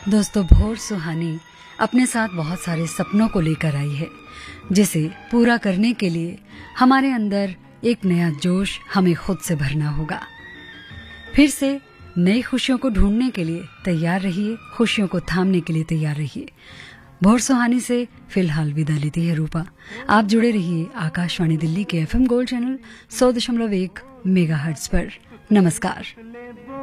दोस्तों, भोर सुहानी अपने साथ बहुत सारे सपनों को लेकर आई है, जिसे पूरा करने के लिए हमारे अंदर एक नया जोश हमें खुद से भरना होगा। फिर से नई खुशियों को ढूंढने के लिए तैयार रहिए, खुशियों को थामने के लिए तैयार रहिए। भोर सुहानी से फिलहाल विदा लेती है रूपा। आप जुड़े रहिए आकाशवाणी दिल्ली के FM गोल्ड चैनल 100.1 मेगाहर्ट्ज पर। नमस्कार।